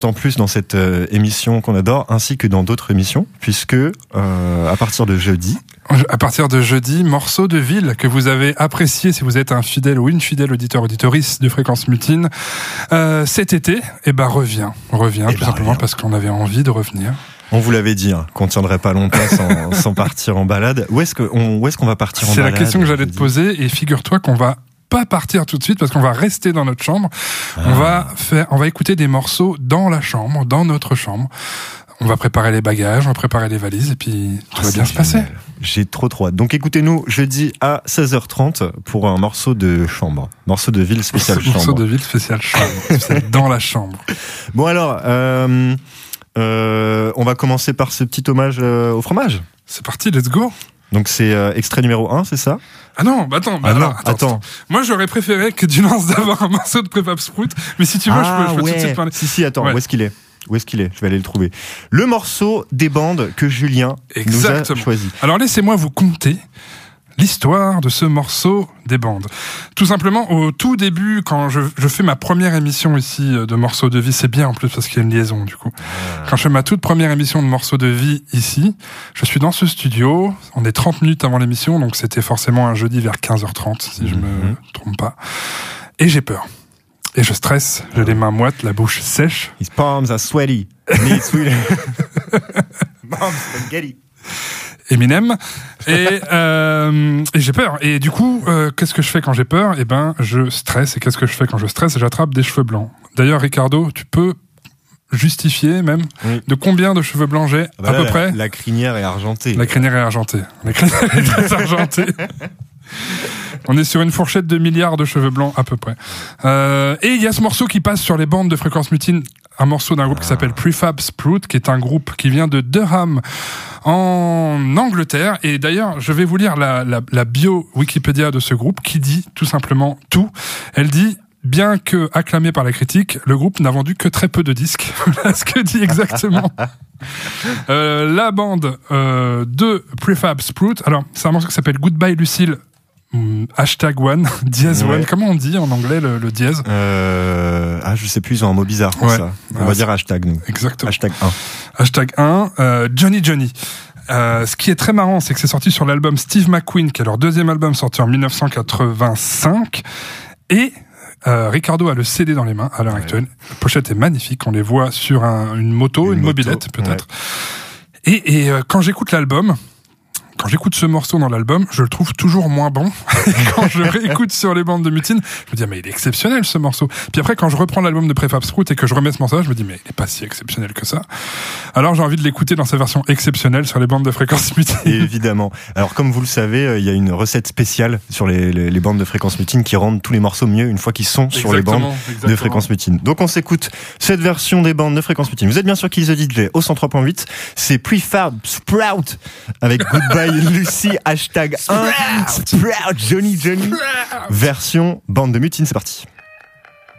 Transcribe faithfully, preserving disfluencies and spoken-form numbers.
En plus dans cette euh, émission qu'on adore, ainsi que dans d'autres émissions, puisque euh, à partir de jeudi... À partir de jeudi, Morceau de ville que vous avez apprécié si vous êtes un fidèle ou une fidèle auditeur auditorice de Fréquence Mutine, euh, cet été, eh ben revient, revient eh tout ben simplement revient. parce qu'on avait envie de revenir. On vous l'avait dit, hein, qu'on tiendrait pas longtemps sans, sans partir en balade. Où est-ce que on, où est-ce qu'on va partir en C'est balade? la question que j'allais te jeudi poser et figure-toi qu'on va pas partir tout de suite parce qu'on va rester dans notre chambre. Ah. On va faire, on va écouter des morceaux dans la chambre, dans notre chambre. On va préparer les bagages, on va préparer les valises et puis tout Oh, va c'est bien se passer. génial. J'ai trop trop hâte. Donc écoutez-nous jeudi à seize heures trente pour un morceau de chambre. Morceau de ville spécial chambre. Morceau de ville spécial chambre. C'est dans la chambre. Bon alors, euh, euh, on va commencer par ce petit hommage euh, au fromage. C'est parti, let's go. Donc c'est euh, extrait numéro un, c'est ça? Ah non, bah attends, bah Ah non, alors, attends, attends. attends. Moi j'aurais préféré que tu lances d'abord un morceau de Préfab Sprout, mais si tu veux, Ah, je peux, je peux ouais. tout de suite parler. Si, si, attends, Ouais. où est-ce qu'il est Où est-ce qu'il est Je vais aller le trouver. Le morceau des bandes que Julien Exactement. nous a choisi. Alors laissez-moi vous conter l'histoire de ce morceau des bandes. Tout simplement, au tout début, quand je, je fais ma première émission ici de Morceaux de vie, c'est bien en plus parce qu'il y a une liaison du coup. Ah. Quand je fais ma toute première émission de Morceaux de vie ici, je suis dans ce studio, on est trente minutes avant l'émission, donc c'était forcément un jeudi vers quinze heures trente, si je me Mhm. trompe pas. Et j'ai peur. Et je stresse, j'ai les mains moites, la bouche sèche. His palms are sweaty. Need sweet. Mom's spaghetti. Eminem et, euh, et j'ai peur et du coup euh, qu'est-ce que je fais quand j'ai peur? Eh ben je stresse et qu'est-ce que je fais quand je stresse? J'attrape des cheveux blancs. D'ailleurs Ricardo, tu peux justifier même Oui. de combien de cheveux blancs j'ai Ah bah à là, peu la, près? La crinière est argentée. La crinière est argentée. La crinière est très argentée. On est sur une fourchette de milliards de cheveux blancs à peu près. Euh, et il y a ce morceau qui passe sur les bandes de Fréquence Mutine, un morceau d'un groupe qui s'appelle Prefab Sprout, qui est un groupe qui vient de Durham en Angleterre. Et d'ailleurs, je vais vous lire la, la, la bio Wikipédia de ce groupe qui dit tout simplement tout. Elle dit: bien que acclamé par la critique, le groupe n'a vendu que très peu de disques. Voilà ce que dit exactement euh, la bande euh, de Prefab Sprout. Alors, c'est un morceau qui s'appelle Goodbye Lucille. Hum, hashtag one, dièse Ouais. one. Comment on dit en anglais le, le dièse? Euh, ah, je sais plus, ils ont un mot bizarre pour Ouais. ça. On Ah, va c'est- dire hashtag, nous. Exactement. Hashtag un. Hashtag un, euh, Johnny Johnny. Euh, ce qui est très marrant, c'est que c'est sorti sur l'album Steve McQueen, qui est leur deuxième album sorti en dix-neuf cent quatre-vingt-cinq. Et euh, Ricardo a le C D dans les mains à l'heure Ouais. actuelle. La pochette est magnifique. On les voit sur un, une moto, une, Une moto, mobilette peut-être. Et, et euh, quand j'écoute l'album, quand j'écoute ce morceau dans l'album, je le trouve toujours moins bon. Et quand je réécoute sur les bandes de Mutine, je me dis, ah, mais il est exceptionnel ce morceau. Puis après, quand je reprends l'album de Prefab Sprout et que je remets ce morceau, je me dis, mais il est pas si exceptionnel que ça. Alors j'ai envie de l'écouter dans sa version exceptionnelle sur les bandes de Fréquence Mutine. Évidemment. Alors, comme vous le savez, euh, il y a une recette spéciale sur les, les, les bandes de Fréquence Mutine qui rendent tous les morceaux mieux une fois qu'ils sont sur les bandes de Fréquence Mutine. Donc, on s'écoute cette version des bandes de Fréquence Mutine. Vous êtes bien sûr Kiss the D J au cent trois point huit. C'est Prefab Sprout avec Goodbye Lucy, hashtag un. Sprout, Johnny Johnny. Version bande de Mutine, c'est parti.